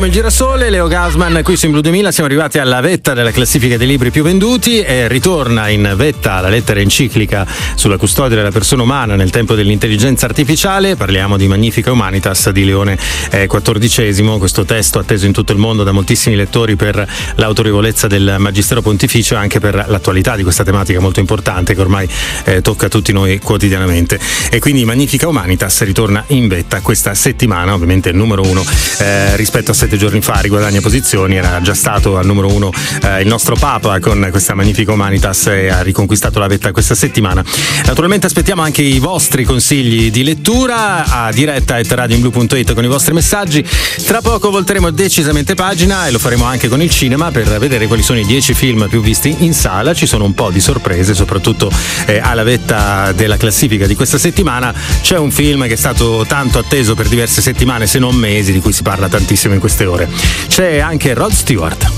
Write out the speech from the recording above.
come il girasole. Leo Gassman qui su In Blu 2000. Siamo arrivati alla vetta della classifica dei libri più venduti e ritorna in vetta la lettera enciclica sulla custodia della persona umana nel tempo dell'intelligenza artificiale. Parliamo di Magnifica Humanitas di Leone XIV, questo testo atteso in tutto il mondo da moltissimi lettori per l'autorevolezza del Magistero Pontificio e anche per l'attualità di questa tematica molto importante che ormai tocca a tutti noi quotidianamente. E quindi Magnifica Humanitas ritorna in vetta questa settimana, ovviamente il numero 1 rispetto a 7 giorni fa, riguadagna posizioni. Era già stato al numero 1 il nostro Papa con questa Magnifica Humanitas e ha riconquistato la vetta questa settimana. Naturalmente aspettiamo anche i vostri consigli di lettura a diretta@radioinblu.it con i vostri messaggi. Tra poco volteremo decisamente pagina e lo faremo anche con il cinema per vedere quali sono i 10 film più visti in sala. Ci sono un po' di sorprese, soprattutto alla vetta della classifica di questa settimana. C'è un film che è stato tanto atteso per diverse settimane, se non mesi, di cui si parla tantissimo in queste ore. C'è anche Rod Stewart.